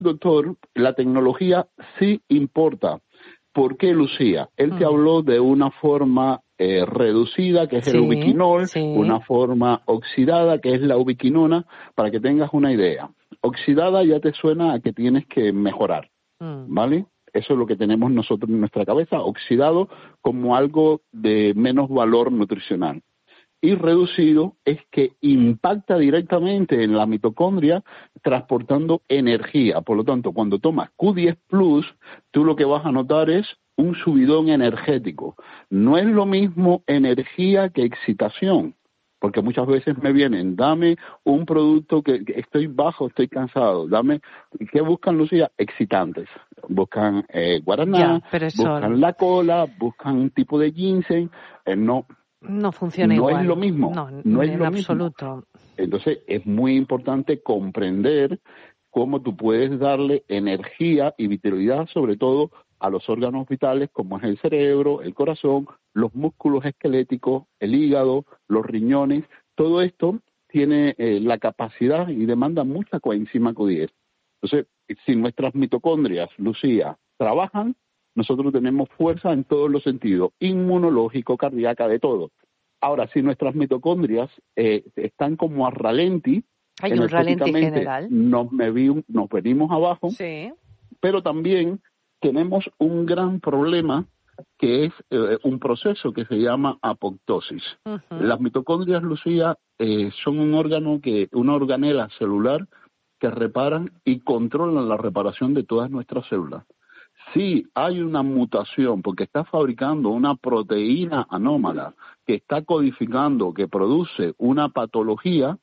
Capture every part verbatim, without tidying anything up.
doctor, la tecnología sí importa. ¿Por qué, Lucía? Él mm. te habló de una forma eh, reducida, que es sí, el ubiquinol, sí. una forma oxidada, que es la ubiquinona, para que tengas una idea. Oxidada ya te suena a que tienes que mejorar, mm. ¿vale? Eso es lo que tenemos nosotros en nuestra cabeza, oxidado como algo de menos valor nutricional. Y reducido es que impacta directamente en la mitocondria transportando energía. Por lo tanto, cuando tomas Q diez plus, tú lo que vas a notar es un subidón energético. No es lo mismo energía que excitación, porque muchas veces me vienen, dame un producto que, que estoy bajo, estoy cansado, dame, ¿qué buscan, Lucía? Excitantes. Buscan eh, guaraná, ya, buscan la cola, buscan un tipo de ginseng, eh, no. No funciona no igual. No es lo mismo. No, no es en lo absoluto. Mismo. Entonces, es muy importante comprender cómo tú puedes darle energía y vitalidad, sobre todo a los órganos vitales, como es el cerebro, el corazón, los músculos esqueléticos, el hígado, los riñones. Todo esto tiene eh, la capacidad y demanda mucha coenzima Q diez. Entonces, si nuestras mitocondrias, Lucía, trabajan, nosotros tenemos fuerza en todos los sentidos, inmunológico, cardíaca, de todo. Ahora, si nuestras mitocondrias eh, están como a ralenti, hay un ralenti general, nos, mevi- nos venimos abajo, sí. Pero también tenemos un gran problema que es eh, un proceso que se llama apoptosis. Uh-huh. Las mitocondrias, Lucía, eh, son un órgano que, una organela celular que reparan y controlan la reparación de todas nuestras células. Si hay una mutación, porque está fabricando una proteína anómala que está codificando, que produce una patología,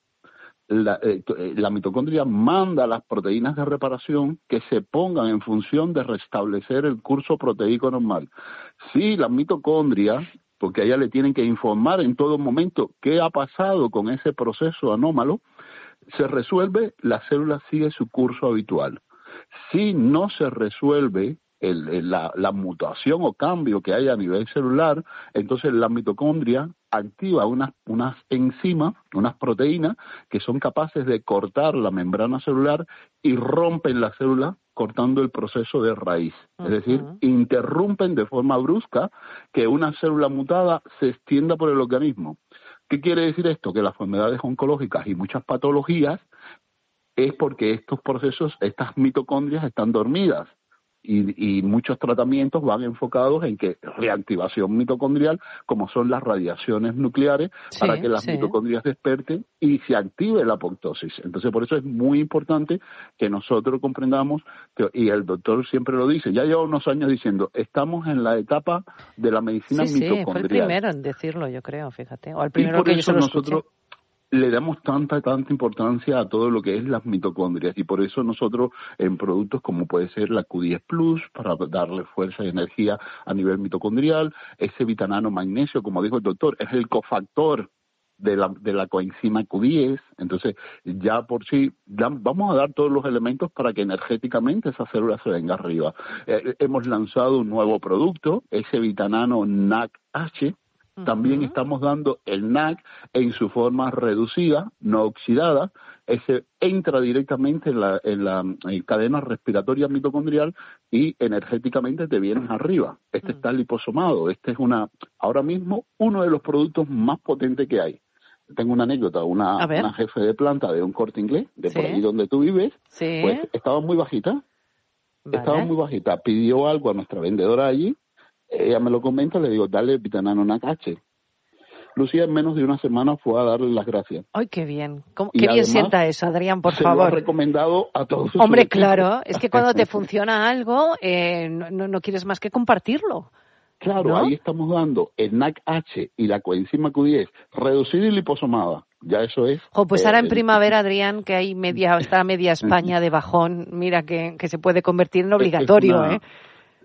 la, eh, la mitocondria manda las proteínas de reparación que se pongan en función de restablecer el curso proteico normal. Si la mitocondria, porque a ella le tienen que informar en todo momento qué ha pasado con ese proceso anómalo, se resuelve, la célula sigue su curso habitual. Si no se resuelve el, el, la, la mutación o cambio que hay a nivel celular, entonces la mitocondria activa unas, unas enzimas, unas proteínas que son capaces de cortar la membrana celular y rompen la célula cortando el proceso de raíz. Uh-huh. Es decir, interrumpen de forma brusca que una célula mutada se extienda por el organismo. ¿Qué quiere decir esto? Que las enfermedades oncológicas y muchas patologías es porque estos procesos, estas mitocondrias están dormidas. Y, y muchos tratamientos van enfocados en que reactivación mitocondrial, como son las radiaciones nucleares, sí, para que las sí. mitocondrias desperten y se active la apoptosis. Entonces, por eso es muy importante que nosotros comprendamos, que, y el doctor siempre lo dice, ya lleva unos años diciendo, estamos en la etapa de la medicina sí, mitocondrial. Sí, fue el primero en decirlo, yo creo, fíjate. O el primero y por que eso yo se lo nosotros escuché. Le damos tanta, tanta importancia a todo lo que es las mitocondrias y por eso nosotros en productos como puede ser la Q diez plus, para darle fuerza y energía a nivel mitocondrial, ese vitamina magnesio, como dijo el doctor, es el cofactor de la, de la coenzima Q diez, entonces ya por sí ya vamos a dar todos los elementos para que energéticamente esa célula se venga arriba. Eh, hemos lanzado un nuevo producto, ese vitanano N A C H. También uh-huh. estamos dando el N A C en su forma reducida, no oxidada. Ese entra directamente en la, en la en cadena respiratoria mitocondrial y energéticamente te vienes arriba. Este uh-huh. está liposomado. Este es una ahora mismo uno de los productos más potentes que hay. Tengo una anécdota, una, una jefe de planta de un Corte Inglés, de ¿Sí? por allí donde tú vives, ¿Sí? pues estaba muy bajita. Vale. Estaba muy bajita. Pidió algo a nuestra vendedora allí. Ella me lo comenta, le digo, dale vitamina N A C H. Lucía en menos de una semana fue a darle las gracias. ¡Ay, qué bien! ¿Cómo, qué bien sienta eso, Adrián, por se favor? Se lo ha recomendado a todos. Hombre, claro, es que cuando te funciona algo, eh, no, no quieres más que compartirlo. Claro, ¿no? Ahí estamos dando el N A C H y la coenzima Q diez, reducida y liposomada. Ya eso es. Jo, pues ahora eh, en primavera, Adrián, que hay media, está media España de bajón, mira que, que se puede convertir en obligatorio, es una, ¿eh?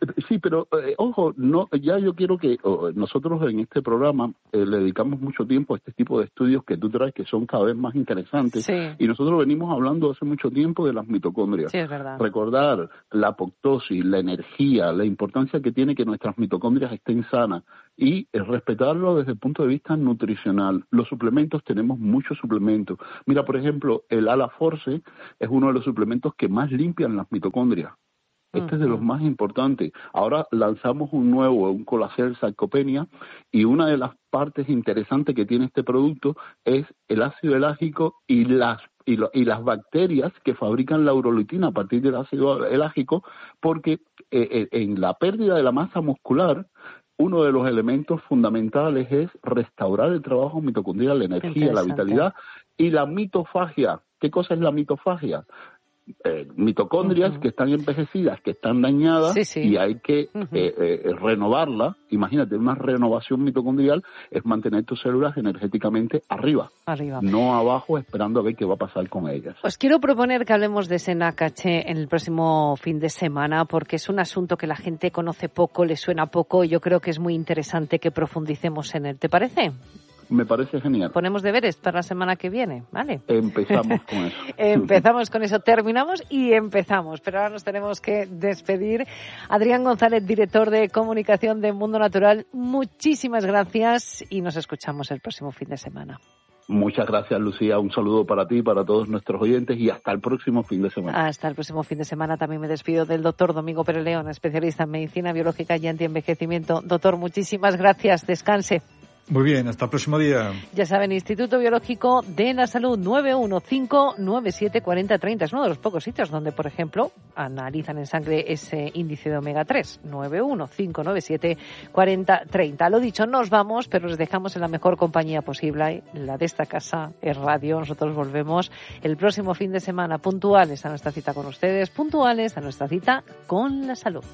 Sí, pero eh, ojo, no, ya yo quiero que oh, nosotros en este programa eh, le dedicamos mucho tiempo a este tipo de estudios que tú traes que son cada vez más interesantes. Sí. Y nosotros venimos hablando hace mucho tiempo de las mitocondrias. Sí, es verdad. Recordar la apoptosis, la energía, la importancia que tiene que nuestras mitocondrias estén sanas y eh, respetarlo desde el punto de vista nutricional. Los suplementos, tenemos muchos suplementos. Mira, por ejemplo, el Ala Force es uno de los suplementos que más limpian las mitocondrias. Este uh-huh. es de los más importantes. Ahora lanzamos un nuevo, un Colacel Sarcopenia, y una de las partes interesantes que tiene este producto es el ácido elágico y las y, lo, y las bacterias que fabrican la urolitina a partir del ácido elágico, porque eh, en la pérdida de la masa muscular, uno de los elementos fundamentales es restaurar el trabajo mitocondrial, la energía, la vitalidad y la mitofagia. ¿Qué cosa es la mitofagia? Eh, mitocondrias uh-huh. que están envejecidas, que están dañadas, sí, sí. y hay que uh-huh. eh, eh, renovarla. Imagínate, una renovación mitocondrial es mantener tus células energéticamente arriba, arriba, no abajo esperando a ver qué va a pasar con ellas. Os quiero proponer que hablemos de Senacache en el próximo fin de semana, porque es un asunto que la gente conoce poco, le suena poco, y yo creo que es muy interesante que profundicemos en él. ¿Te parece? Me parece genial. Ponemos deberes para la semana que viene, ¿vale? Empezamos con eso. Empezamos con eso, terminamos y empezamos. Pero ahora nos tenemos que despedir. Adrián González, director de comunicación de Mundo Natural, muchísimas gracias y nos escuchamos el próximo fin de semana. Muchas gracias, Lucía. Un saludo para ti, para todos nuestros oyentes y hasta el próximo fin de semana. Hasta el próximo fin de semana. También me despido del doctor Domingo Pérez León, especialista en medicina biológica y antienvejecimiento. Doctor, muchísimas gracias. Descanse. Muy bien, hasta el próximo día. Ya saben, Instituto Biológico de la Salud, nueve uno cinco, nueve siete cuatro cero tres cero. Es uno de los pocos sitios donde, por ejemplo, analizan en sangre ese índice de omega tres. nueve uno cinco, nueve siete cuatro cero tres cero. Lo dicho, nos vamos, pero les dejamos en la mejor compañía posible, la de esta casa, es radio. Nosotros volvemos el próximo fin de semana, puntuales a nuestra cita con ustedes, puntuales a nuestra cita con la salud.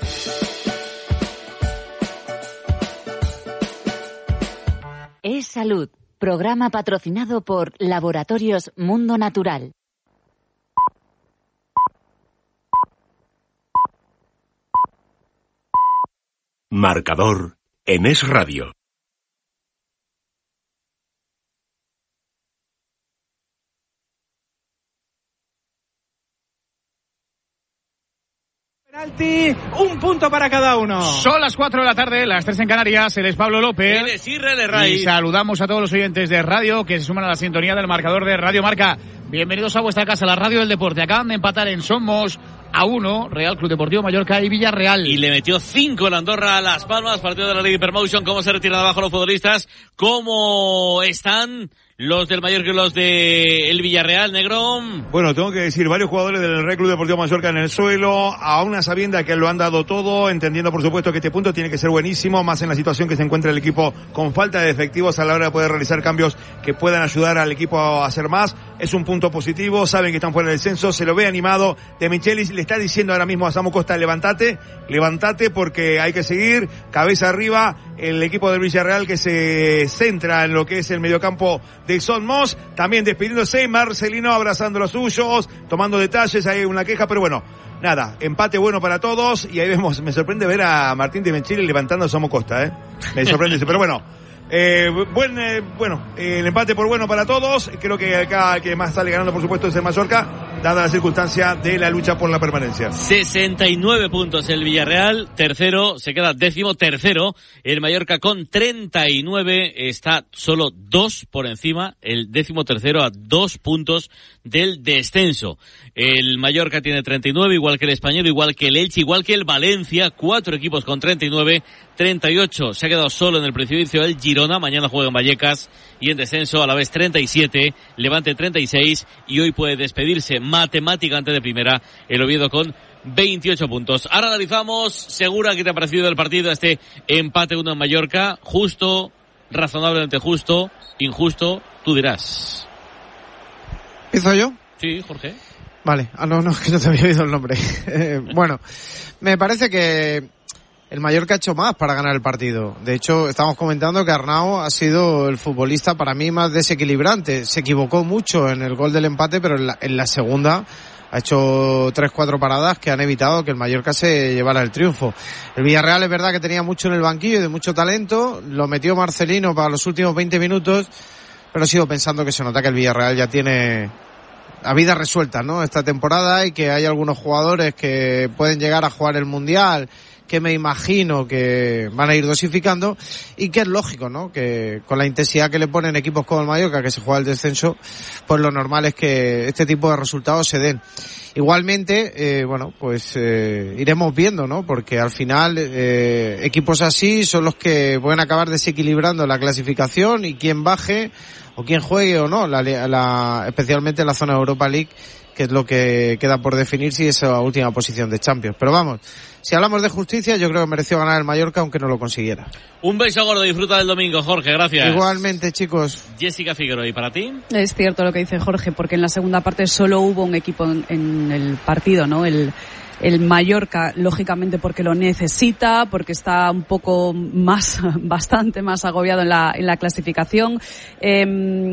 Es Salud, programa patrocinado por Laboratorios Mundo Natural. Marcador en Es Radio. Penalti, un punto para cada uno. Son las cuatro de la tarde, las tres en Canarias. Él es Pablo López. Él es Israel Herray. Y saludamos a todos los oyentes de radio que se suman a la sintonía del marcador de Radio Marca. Bienvenidos a vuestra casa, la radio del deporte. Acaban de empatar en Somos a uno, Real Club Deportivo Mallorca y Villarreal. Y le metió cinco en Andorra a Las Palmas, partido de la Liga Hypermotion. ¿Cómo se retiran abajo los futbolistas? ¿Cómo están los del Mallorca y los del Villarreal, negro? Bueno, tengo que decir, varios jugadores del Real Club Deportivo Mallorca en el suelo, a una sabienda que lo han dado todo, entendiendo por supuesto que este punto tiene que ser buenísimo, más en la situación que se encuentra el equipo con falta de efectivos a la hora de poder realizar cambios que puedan ayudar al equipo a hacer más. Es un punto positivo, saben que están fuera del descenso, se lo ve animado. De Michelis le está diciendo ahora mismo a Samu Costa, levántate, levántate porque hay que seguir, cabeza arriba. El equipo del Villarreal que se centra en lo que es el mediocampo de Son Moss, también despidiéndose, Marcelino abrazando los suyos, tomando detalles, hay una queja, pero bueno, nada, empate bueno para todos, y ahí vemos, me sorprende ver a Martín de Michelis levantando a Samu Costa, eh, me sorprende eso, pero bueno. Eh, buen, eh, bueno, eh, el empate por bueno para todos. Creo que acá el que más sale ganando, por supuesto, es el Mallorca, dada la circunstancia de la lucha por la permanencia. sesenta y nueve puntos el Villarreal, tercero, se queda décimo tercero. El Mallorca con treinta y nueve, está solo dos por encima, el décimo tercero a dos puntos del descenso. El Mallorca tiene treinta y nueve, igual que el Español, igual que el Elche, igual que el Valencia, cuatro equipos con treinta y nueve, treinta y ocho. Se ha quedado solo en el precipicio el Girona, mañana juega en Vallecas, y en descenso a la vez treinta y siete, Levante treinta y seis, y hoy puede despedirse matemáticamente de primera el Oviedo con veintiocho puntos. Ahora analizamos, Segura, ¿qué te ha parecido el partido? Este empate uno en Mallorca, justo, razonablemente justo, injusto, tú dirás. ¿Empiezo yo? Sí, Jorge. Vale, ah, no, no, que no te había oído el nombre. eh, bueno, me parece que el Mallorca ha hecho más para ganar el partido. De hecho, estamos comentando que Arnau ha sido el futbolista para mí más desequilibrante. Se equivocó mucho en el gol del empate, pero en la, en la segunda Ha hecho tres, cuatro paradas que han evitado que el Mallorca se llevara el triunfo. El Villarreal es verdad que tenía mucho en el banquillo y de mucho talento. Lo metió Marcelino para los últimos veinte minutos, pero sigo pensando que se nota que el Villarreal ya tiene la vida resuelta, ¿no? Esta temporada, y que hay algunos jugadores que pueden llegar a jugar el Mundial, que me imagino que van a ir dosificando, y que es lógico, ¿no? Que con la intensidad que le ponen equipos como el Mallorca, que se juega el descenso, pues lo normal es que este tipo de resultados se den. Igualmente, eh, bueno, pues eh, iremos viendo, ¿no? Porque al final eh, equipos así son los que pueden acabar desequilibrando la clasificación, y quien baje o quien juegue o no, la, la, especialmente en la zona de Europa League, que es lo que queda por definir si esa última posición de Champions. Pero vamos, si hablamos de justicia, yo creo que mereció ganar el Mallorca, aunque no lo consiguiera. Un beso gordo, disfruta del domingo, Jorge, gracias. Igualmente, chicos. Jessica Figueroa, ¿y para ti? Es cierto lo que dice Jorge, porque en la segunda parte solo hubo un equipo en, en el partido, ¿no? El El Mallorca, lógicamente porque lo necesita, porque está un poco más, bastante más agobiado en la, en la clasificación. Eh,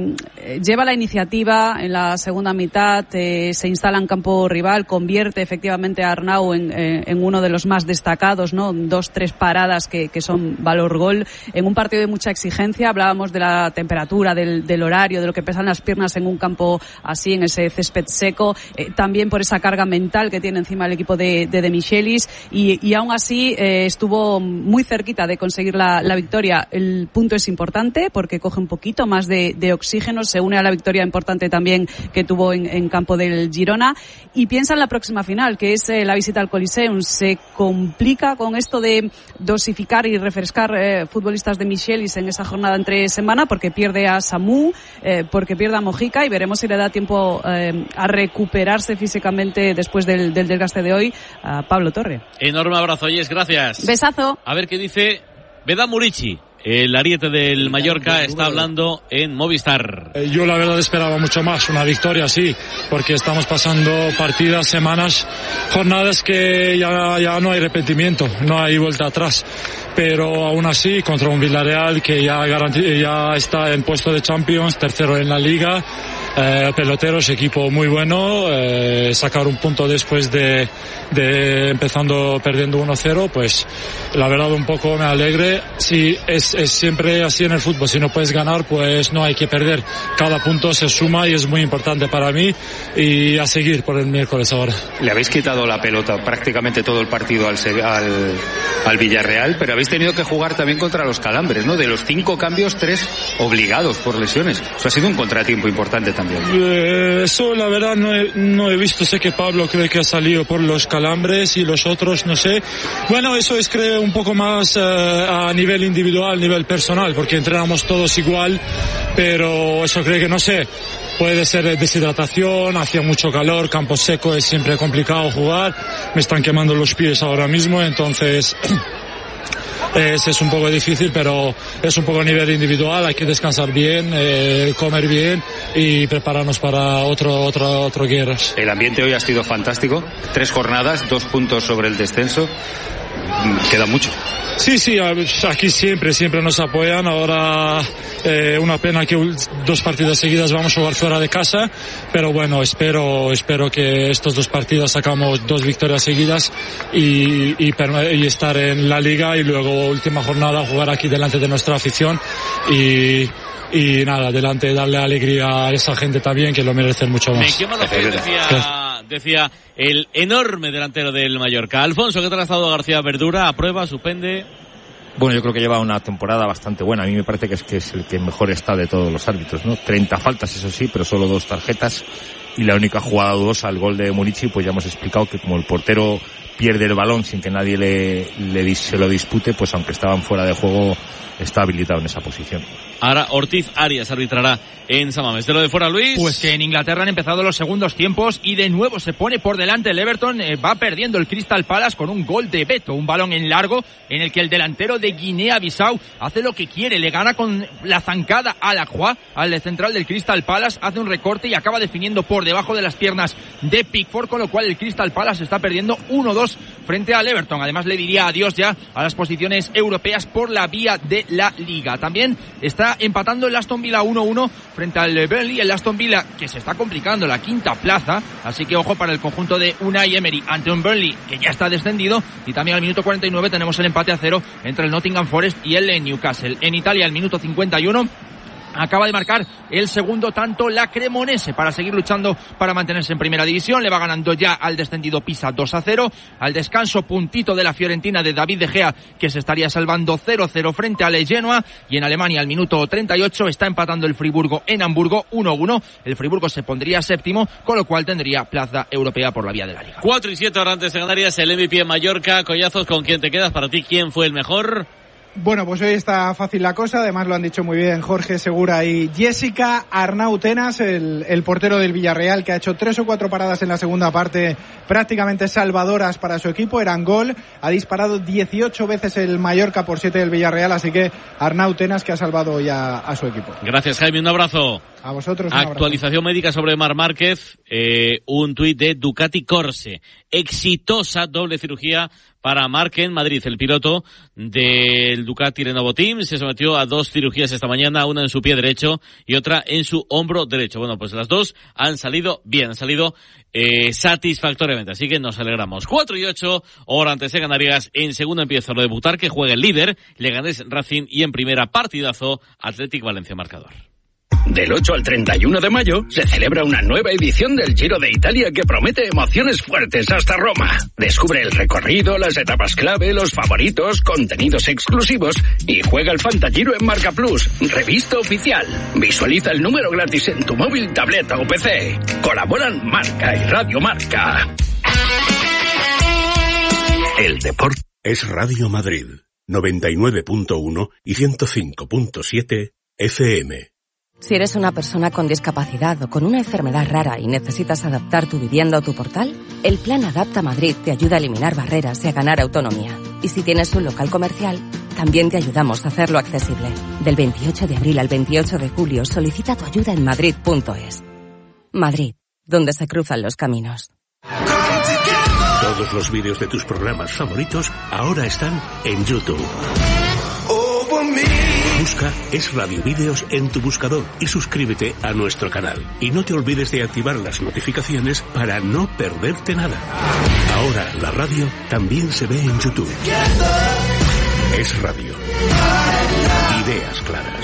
lleva la iniciativa en la segunda mitad, eh, se instala en campo rival, convierte efectivamente a Arnau en, eh, en uno de los más destacados, ¿no? Dos, tres paradas que, que son valor gol. En un partido de mucha exigencia, hablábamos de la temperatura, del, del horario, de lo que pesan las piernas en un campo así, en ese césped seco. Eh, también por esa carga mental que tiene encima el equipo de, de, de Michelis, y, y aún así eh, estuvo muy cerquita de conseguir la, la victoria. El punto es importante porque coge un poquito más de, de oxígeno, se une a la victoria importante también que tuvo en, en campo del Girona, y piensa en la próxima final, que es eh, la visita al Coliseum. Se complica con esto de dosificar y refrescar eh, futbolistas de Michelis en esa jornada entre semana, porque pierde a Samu, eh, porque pierde a Mojica, y veremos si le da tiempo eh, a recuperarse físicamente después del, del desgaste de hoy a Pablo Torre. Enorme abrazo, Yes, gracias. Besazo. A ver qué dice Vedat Murici. El ariete del Mallorca está hablando en Movistar. Yo la verdad esperaba mucho más, una victoria sí, porque estamos pasando partidas, semanas, jornadas que ya, ya no hay arrepentimiento, no hay vuelta atrás. Pero aún así, contra un Villarreal que ya, garanti- ya está en puesto de Champions, tercero en la Liga, eh, peloteros, equipo muy bueno, eh, sacar un punto después de, de empezando perdiendo uno cero, pues la verdad un poco me alegre. Sí, es, es siempre así en el fútbol, si no puedes ganar, pues no hay que perder. Cada punto se suma y es muy importante para mí, y a seguir por el miércoles ahora. Le habéis quitado la pelota prácticamente todo el partido al, al, al Villarreal, pero habéis tenido que jugar también contra los calambres, ¿no? De los cinco cambios, tres obligados por lesiones. Eso ha sido un contratiempo importante también. Eh, eso la verdad no he, no he visto. Sé que Pablo cree que ha salido por los calambres y los otros no sé. Bueno, eso es creo un poco más eh, a nivel individual, nivel personal, porque entrenamos todos igual, pero eso creo que no sé. Puede ser deshidratación, hacía mucho calor, campo seco, es siempre complicado jugar. Me están quemando los pies ahora mismo, entonces Es, es un poco difícil, pero es un poco a nivel individual. Hay que descansar bien, eh, comer bien y prepararnos para otro, otro, otro guerras. El ambiente hoy ha sido fantástico. Tres jornadas, dos puntos sobre el descenso. Queda mucho. Sí, sí, aquí siempre, siempre nos apoyan. Ahora eh, una pena que dos partidas seguidas vamos a jugar fuera de casa, pero bueno, espero, espero que estos dos partidos sacamos dos victorias seguidas y, y, y estar en la liga, y luego última jornada jugar aquí delante de nuestra afición y y nada, delante darle alegría a esa gente también, que lo merecen mucho más. Me quema lo que decía, decía el enorme delantero del Mallorca. Alfonso, ¿qué tal ha estado García Verdura? ¿Aprueba, suspende? Bueno, yo creo que lleva una temporada bastante buena. A mí me parece que es, que es el que mejor está de todos los árbitros, ¿no? treinta faltas, eso sí, pero solo dos tarjetas. Y la única jugada dudosa, el gol de Murici, pues ya hemos explicado que como el portero pierde el balón sin que nadie le, le se lo dispute, pues aunque estaban fuera de juego, está habilitado en esa posición. Ahora Ortiz Arias arbitrará en San Mamés. ¿De lo de fuera, Luis? Pues que en Inglaterra han empezado los segundos tiempos y de nuevo se pone por delante el Everton. Eh, va perdiendo el Crystal Palace con un gol de Beto, un balón en largo en el que el delantero de Guinea-Bissau hace lo que quiere, le gana con la zancada a la Juá, al central del Crystal Palace, hace un recorte y acaba definiendo por debajo de las piernas de Pickford, con lo cual el Crystal Palace está perdiendo uno dos frente al Everton. Además le diría adiós ya a las posiciones europeas por la vía de la Liga. También está empatando el Aston Villa uno uno frente al Burnley, el Aston Villa que se está complicando la quinta plaza, así que ojo para el conjunto de Unai Emery ante un Burnley que ya está descendido. Y también al minuto cuarenta y nueve tenemos el empate a cero entre el Nottingham Forest y el Newcastle. En Italia, al minuto cincuenta y uno acaba de marcar el segundo tanto la Cremonese para seguir luchando para mantenerse en primera división. Le va ganando ya al descendido Pisa dos a cero. Al descanso, puntito de la Fiorentina de David De Gea, que se estaría salvando cero cero frente al Genoa. Y en Alemania, al minuto treinta y ocho, está empatando el Friburgo en Hamburgo uno uno. El Friburgo se pondría séptimo, con lo cual tendría plaza europea por la vía de la Liga. cuatro y siete horas antes de Canarias, el M V P en Mallorca. Collazos, ¿con quién te quedas? Para ti, ¿quién fue el mejor? Bueno, pues hoy está fácil la cosa, además lo han dicho muy bien Jorge Segura y Jessica. Arnau Tenas, el, el portero del Villarreal, que ha hecho tres o cuatro paradas en la segunda parte prácticamente salvadoras para su equipo, eran gol, ha disparado dieciocho veces el Mallorca por siete del Villarreal, así que Arnau Tenas, que ha salvado ya a su equipo. Gracias, Jaime, un abrazo. A vosotros. Un Actualización abrazo. médica sobre Marc Márquez, eh, un tuit de Ducati Corse. Exitosa doble cirugía para Marc en Madrid. El piloto del Ducati Lenovo Team se sometió a dos cirugías esta mañana, una en su pie derecho y otra en su hombro derecho. Bueno, pues las dos han salido bien, han salido eh, satisfactoriamente, así que nos alegramos. Cuatro y ocho, hora antes de Canarias. En segundo empieza lo de debutar, que juega el líder, Leganés Racing, y en primera partidazo, Athletic Valencia marcador. Del ocho al treinta y uno de mayo se celebra una nueva edición del Giro de Italia que promete emociones fuertes hasta Roma. Descubre el recorrido, las etapas clave, los favoritos, contenidos exclusivos y juega el Fantagiro en Marca Plus, revista oficial. Visualiza el número gratis en tu móvil, tableta o P C. Colaboran Marca y Radio Marca. El deporte es Radio Madrid, noventa y nueve punto uno y ciento cinco punto siete F M. Si eres una persona con discapacidad o con una enfermedad rara y necesitas adaptar tu vivienda o tu portal, el Plan Adapta Madrid te ayuda a eliminar barreras y a ganar autonomía. Y si tienes un local comercial, también te ayudamos a hacerlo accesible. Del veintiocho de abril al veintiocho de julio, solicita tu ayuda en madrid punto es. Madrid, donde se cruzan los caminos. Todos los vídeos de tus programas favoritos ahora están en YouTube. Busca Es Radio Vídeos en tu buscador y suscríbete a nuestro canal. Y no te olvides de activar las notificaciones para no perderte nada. Ahora la radio también se ve en YouTube. Es Radio. Ideas claras.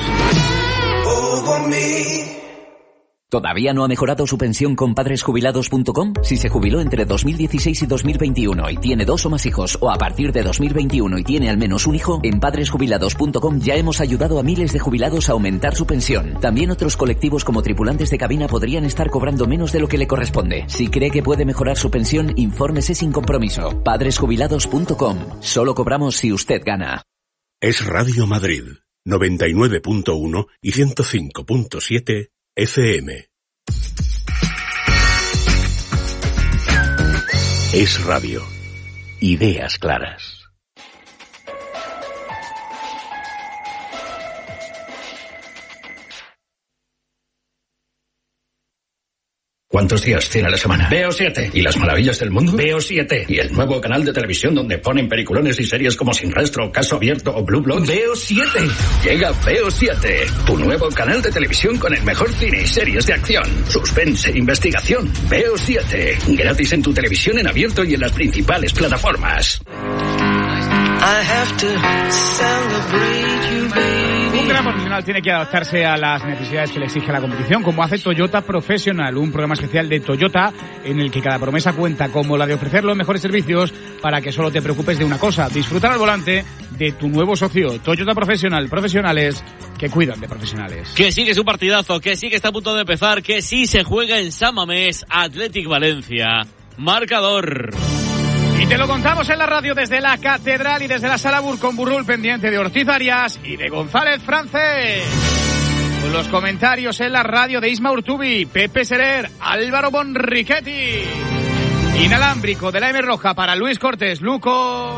¿Todavía no ha mejorado su pensión con padres jubilados punto com? Si se jubiló entre dos mil dieciséis y dos mil veintiuno y tiene dos o más hijos, o a partir de dos mil veintiuno y tiene al menos un hijo, en padres jubilados punto com ya hemos ayudado a miles de jubilados a aumentar su pensión. También otros colectivos como tripulantes de cabina podrían estar cobrando menos de lo que le corresponde. Si cree que puede mejorar su pensión, infórmese sin compromiso. padres jubilados punto com. Solo cobramos si usted gana. Es Radio Madrid, noventa y nueve punto uno y ciento cinco punto siete F M. Es Radio. Ideas claras. ¿Cuántos días tiene la semana? Veo siete. ¿Y las maravillas del mundo? Veo siete. ¿Y el nuevo canal de televisión donde ponen peliculones y series como Sin Rastro, Caso Abierto o Blue Bloods? Veo siete. Llega Veo siete, tu nuevo canal de televisión con el mejor cine y series de acción, suspense, investigación. Veo siete. Gratis en tu televisión en abierto y en las principales plataformas. Un gran profesional tiene que adaptarse a las necesidades que le exige la competición, como hace Toyota Professional, un programa especial de Toyota en el que cada promesa cuenta, como la de ofrecer los mejores servicios para que solo te preocupes de una cosa: disfrutar al volante de tu nuevo socio. Toyota Professional, profesionales que cuidan de profesionales. Que sí que es un partidazo, que sí que está a punto de empezar, que sí se juega en San Mamés, Athletic Valencia, marcador. Y te lo contamos en la radio desde la Catedral y desde la Sala Burcon Burrul, pendiente de Ortiz Arias y de González Francés. Con los comentarios en la radio de Isma Urtubi, Pepe Serer, Álvaro Bonrichetti. Inalámbrico de la M Roja para Luis Cortés, Luco.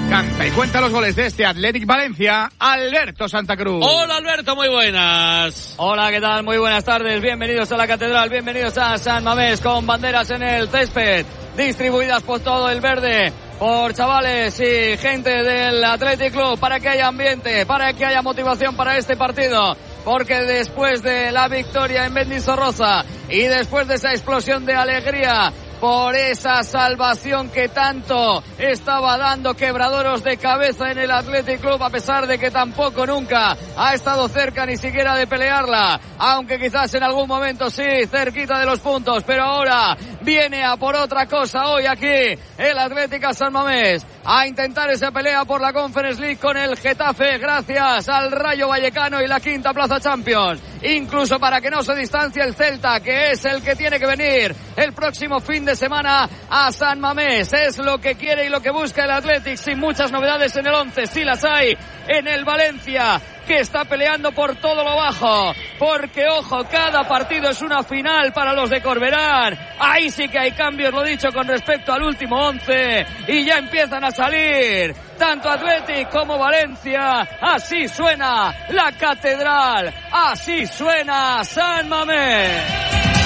Canta y cuenta los goles de este Athletic Valencia, Alberto Santa Cruz. Hola Alberto, muy buenas. Hola, ¿qué tal? Muy buenas tardes. Bienvenidos a la Catedral, bienvenidos a San Mamés con banderas en el césped, distribuidas por todo el verde, por chavales y gente del Athletic Club, para que haya ambiente, para que haya motivación para este partido. Porque después de la victoria en Mendizorroza y después de esa explosión de alegría por esa salvación que tanto estaba dando quebraderos de cabeza en el Athletic Club, a pesar de que tampoco nunca ha estado cerca ni siquiera de pelearla, aunque quizás en algún momento sí, cerquita de los puntos, pero ahora viene a por otra cosa hoy aquí el Atlético San Mamés, a intentar esa pelea por la Conference League con el Getafe, gracias al Rayo Vallecano y la quinta plaza Champions, incluso para que no se distancie el Celta, que es el que tiene que venir el próximo fin de semana a San Mamés. Es lo que quiere y lo que busca el Athletic, sin muchas novedades en el once, sí las hay en el Valencia, que está peleando por todo lo bajo, porque ojo, cada partido es una final para los de Corberán. Ahí sí que hay cambios, lo dicho, con respecto al último once, y ya empiezan a salir tanto Athletic como Valencia. Así suena la Catedral, así suena San Mamés.